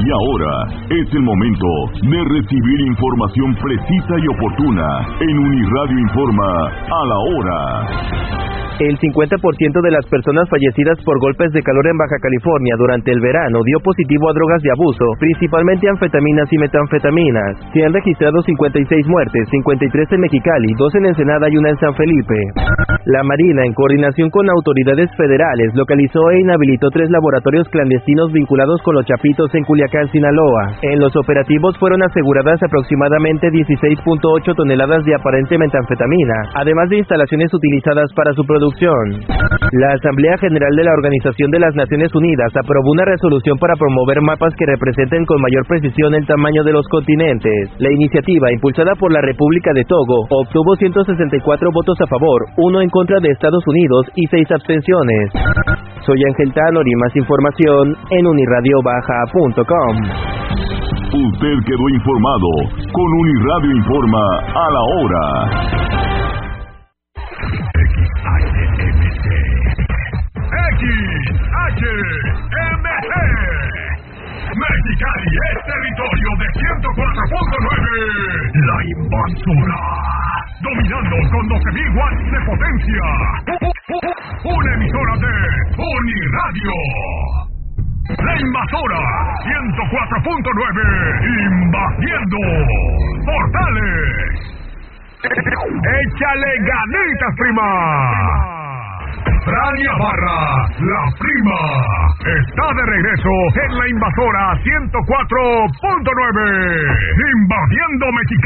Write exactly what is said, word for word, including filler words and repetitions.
Y ahora es el momento de recibir información precisa y oportuna en Uniradio Informa a la hora. El cincuenta por ciento de las personas fallecidas por golpes de calor en Baja California durante el verano dio positivo a drogas de abuso, principalmente anfetaminas y metanfetaminas. Se han registrado cincuenta y seis muertes, cincuenta y tres en Mexicali, dos en Ensenada y una en San Felipe. La Marina, en coordinación con autoridades federales, localizó e inhabilitó tres laboratorios clandestinos vinculados con los Chapitos en Culiacán, Sinaloa. En los operativos fueron aseguradas aproximadamente dieciséis punto ocho toneladas de aparente metanfetamina, además de instalaciones utilizadas para su producción. La Asamblea General de la Organización de las Naciones Unidas aprobó una resolución para promover mapas que representen con mayor precisión el tamaño de los continentes. La iniciativa, impulsada por la República de Togo, obtuvo ciento sesenta y cuatro votos a favor, uno en contra de Estados Unidos y seis abstenciones. Soy Ángel Tanor y más información en uniradio baja punto com. Usted quedó informado con Uniradio Informa a la hora. X H M C Mexicali es territorio de ciento cuatro punto nueve. La Invasora, dominando con doce mil watts de potencia. Una emisora de Uniradio. La Invasora ciento cuatro punto nueve, invadiendo Portales. Échale ganitas, prima. Frania Barra, la prima, está de regreso en la Invasora ciento cuatro punto nueve, invadiendo México.